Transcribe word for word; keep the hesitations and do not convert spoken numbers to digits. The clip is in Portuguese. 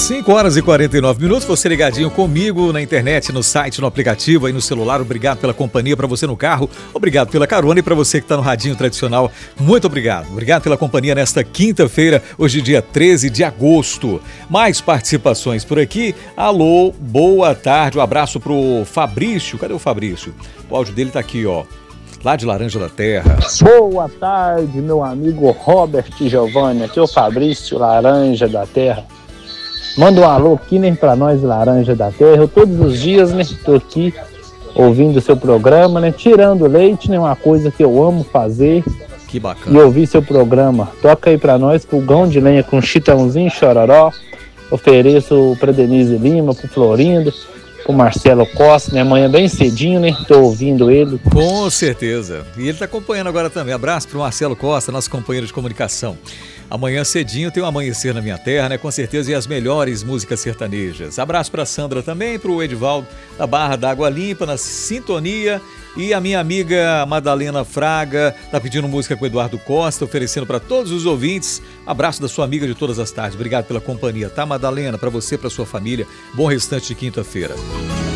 cinco horas e quarenta e nove minutos, você ligadinho comigo na internet, no site, no aplicativo, aí no celular. Obrigado pela companhia, para você no carro, obrigado pela carona e para você que está no radinho tradicional, muito obrigado. Obrigado pela companhia nesta quinta-feira, hoje dia treze de agosto. Mais participações por aqui. Alô, boa tarde, um abraço pro Fabrício. Cadê o Fabrício? O áudio dele tá aqui, ó, lá de Laranja da Terra. Boa tarde, meu amigo Robert Giovanni, aqui é o Fabrício, Laranja da Terra. Manda um alô aqui, né, pra nós, Laranja da Terra. Eu todos os dias, né, tô aqui ouvindo o seu programa, né, tirando leite, né, uma coisa que eu amo fazer. Que bacana. E ouvir seu programa. Toca aí pra nós, fogão de lenha com chitãozinho, chororó. Ofereço pra Denise Lima, pro Florindo, pro Marcelo Costa, né, amanhã bem cedinho, né, tô ouvindo ele. Com certeza. E ele tá acompanhando agora também. Abraço pro Marcelo Costa, nosso companheiro de comunicação. Amanhã cedinho tem um Amanhecer na Minha Terra, né? Com certeza, e as melhores músicas sertanejas. Abraço para Sandra também, para o Edivaldo da Barra da Água Limpa, na sintonia. E a minha amiga Madalena Fraga tá pedindo música com o Eduardo Costa, oferecendo para todos os ouvintes. Abraço da sua amiga de todas as tardes. Obrigado pela companhia, tá, Madalena? Para você, para sua família. Bom restante de quinta-feira.